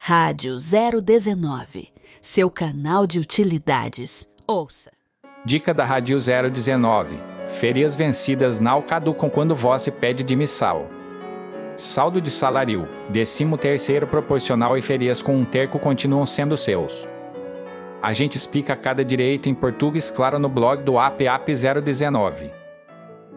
Rádio 019, seu canal de utilidades. Ouça. Dica da Rádio 019. Férias vencidas não caducam quando você pede demissão. Saldo de salário, 13º proporcional e férias com um terço continuam sendo seus. A gente explica cada direito em português claro no blog do APAP 019.